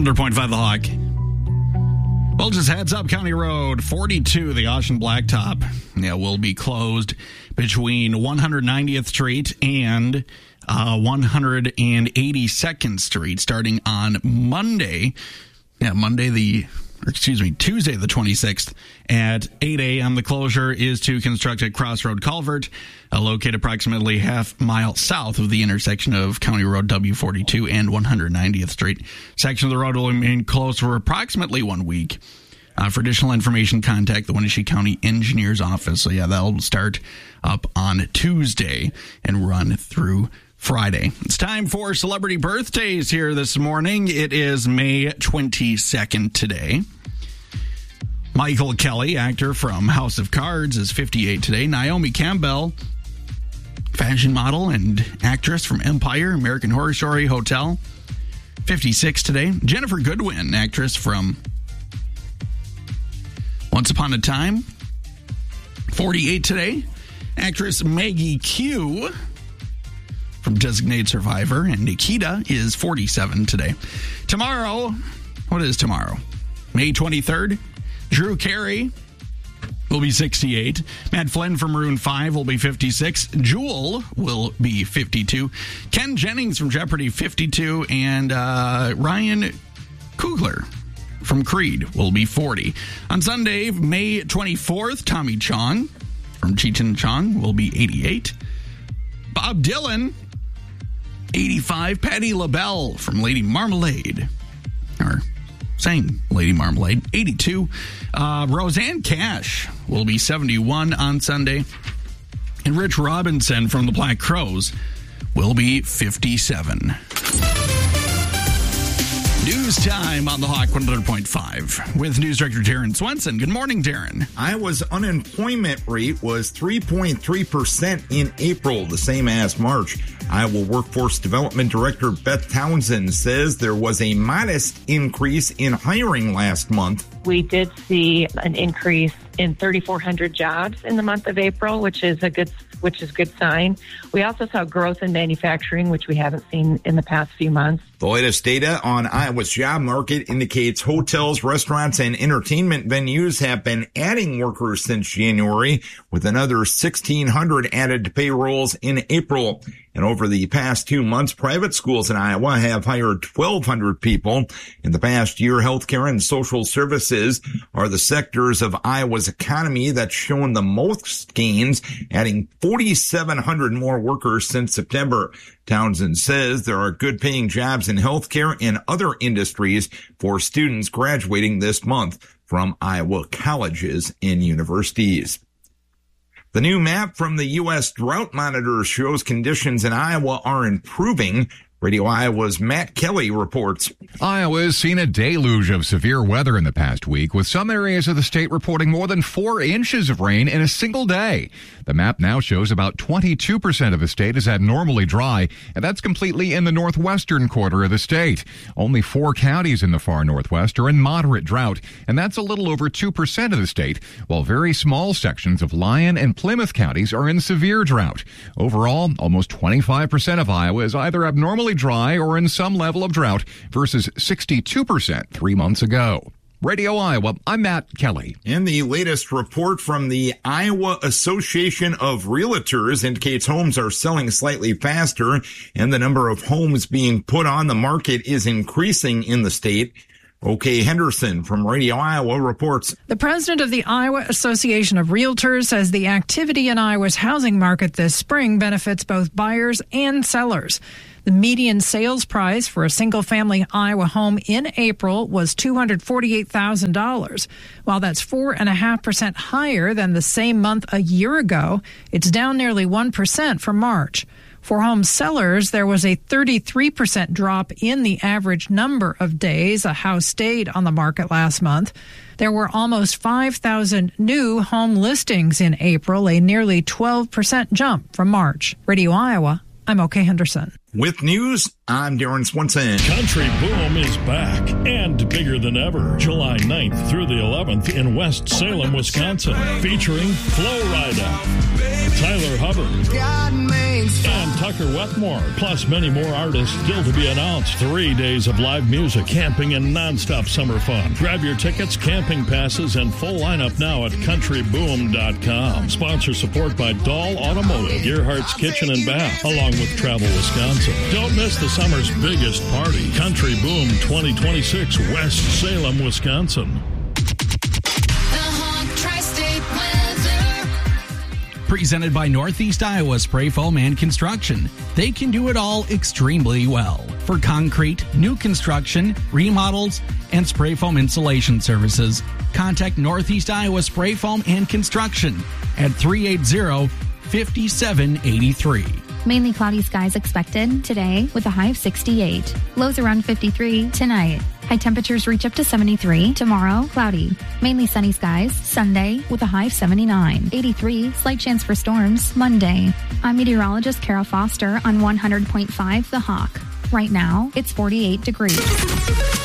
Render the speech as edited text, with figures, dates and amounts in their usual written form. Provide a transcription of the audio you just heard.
100.5 The Hawk. Well, just heads up, County Road 42, the Ocean Blacktop, will be closed between 190th Street and 182nd Street starting on Tuesday the 26th at 8 a.m. The closure is to construct a crossroad culvert located approximately half mile south of the intersection of County Road W42 and 190th Street. Section of the road will remain closed for approximately 1 week. For additional information, contact the Wenatchee County Engineer's Office. So, that'll start up on Tuesday and run through Friday. It's time for celebrity birthdays here this morning. It is May 22nd today. Michael Kelly, actor from House of Cards, is 58 today. Naomi Campbell, fashion model and actress from Empire, American Horror Story, Hotel, 56 today. Jennifer Goodwin, actress from Once Upon a Time, 48 today. Actress Maggie Q from Designated Survivor, and Nikita is 47 today. Tomorrow, what is tomorrow? May 23rd. Drew Carey will be 68. Matt Flynn from Maroon 5 will be 56. Jewel will be 52. Ken Jennings from Jeopardy, 52. And Ryan Coogler from Creed will be 40. On Sunday, May 24th, Tommy Chong from Cheech and Chong will be 88. Bob Dylan, 85. Patti LaBelle from Lady Marmalade, or sang Lady Marmalade, 82. Roseanne Cash will be 71 on Sunday. And Rich Robinson from the Black Crowes will be 57. News time on the Hawk 100.5 with News Director Darren Swenson. Good morning, Darren. Iowa's unemployment rate was 3.3% in April, the same as March. Iowa Workforce Development Director Beth Townsend says there was a modest increase in hiring last month. We did see an increase in 3,400 jobs in the month of April, which is a good sign. We also saw growth in manufacturing, which we haven't seen in the past few months. The latest data on Iowa's job market indicates hotels, restaurants, and entertainment venues have been adding workers since January, with another 1,600 added to payrolls in April. And over the past 2 months, private schools in Iowa have hired 1,200 people. In the past year, healthcare and social services are the sectors of Iowa's economy that's shown the most gains, adding 4,700 more workers since September. Townsend says there are good-paying jobs in healthcare and other industries for students graduating this month from Iowa colleges and universities. The new map from the U.S. Drought Monitor shows conditions in Iowa are improving. Radio Iowa's Matt Kelly reports. Iowa has seen a deluge of severe weather in the past week, with some areas of the state reporting more than 4 inches of rain in a single day. The map now shows about 22% of the state is abnormally dry, and that's completely in the northwestern quarter of the state. Only 4 counties in the far northwest are in moderate drought, and that's a little over 2% of the state, while very small sections of Lyon and Plymouth counties are in severe drought. Overall, almost 25% of Iowa is either abnormally dry or in some level of drought versus 62% 3 months ago. Radio Iowa, I'm Matt Kelly. And the latest report from the Iowa Association of Realtors indicates homes are selling slightly faster and the number of homes being put on the market is increasing in the state. OK Henderson from Radio Iowa reports. The president of the Iowa Association of Realtors says the activity in Iowa's housing market this spring benefits both buyers and sellers. The median sales price for a single-family Iowa home in April was $248,000. While that's 4.5% higher than the same month a year ago, it's down nearly 1% from March. For home sellers, there was a 33% drop in the average number of days a house stayed on the market last month. There were almost 5,000 new home listings in April, a nearly 12% jump from March. Radio Iowa, I'm OK Henderson. With news, I'm Darren Swenson. Country Boom is back and bigger than ever. July 9th through the 11th in West Salem, Wisconsin. Featuring Flo Rida, Tyler Hubbard, and Tucker Wetmore. Plus many more artists still to be announced. 3 days of live music, camping, and nonstop summer fun. Grab your tickets, camping passes, and full lineup now at countryboom.com. Sponsor support by Dahl Automotive, Gearhart's Kitchen and Bath, along with Travel Wisconsin. Don't miss the summer's biggest party. Country Boom 2026, West Salem, Wisconsin. Presented by Northeast Iowa Spray Foam and Construction. They can do it all extremely well. For concrete, new construction, remodels, and spray foam insulation services, contact Northeast Iowa Spray Foam and Construction at 380-5783. Mainly cloudy skies expected today with a high of 68. Lows around 53 tonight. High temperatures reach up to 73. Tomorrow, cloudy. Mainly sunny skies. Sunday with a high of 79. 83, slight chance for storms. Monday. I'm meteorologist Kara Foster on 100.5 The Hawk. Right now, it's 48 degrees.